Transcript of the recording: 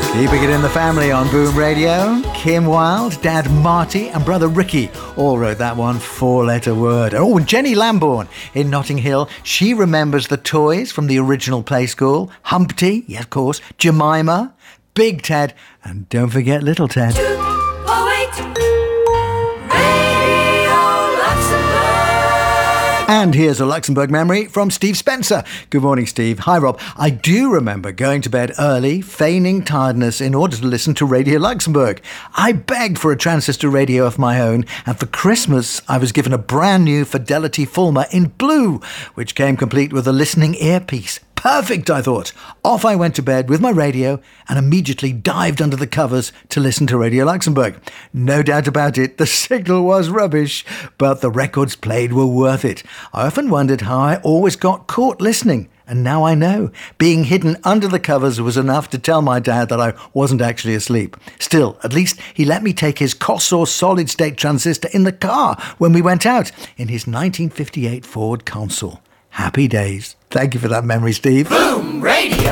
Keeping it in the family on Boom Radio. Kim Wilde, Dad Marty and brother Ricky all wrote that one four-letter word. Oh, and Jenny Lambourne in Notting Hill. She remembers the toys from the original play school. Humpty, yes, of course. Jemima, Big Ted, and don't forget Little Ted. And here's a Luxembourg memory from Steve Spencer. Good morning, Steve. Hi, Rob. I do remember going to bed early, feigning tiredness in order to listen to Radio Luxembourg. I begged for a transistor radio of my own, and for Christmas I was given a brand new Fidelity Fulmer in blue, which came complete with a listening earpiece. Perfect, I thought. Off I went to bed with my radio and immediately dived under the covers to listen to Radio Luxembourg. No doubt about it, the signal was rubbish, but the records played were worth it. I often wondered how I always got caught listening, and now I know. Being hidden under the covers was enough to tell my dad that I wasn't actually asleep. Still, at least he let me take his Kossor solid-state transistor in the car when we went out in his 1958 Ford Consul. Happy days. Thank you for that memory, Steve. Boom Radio.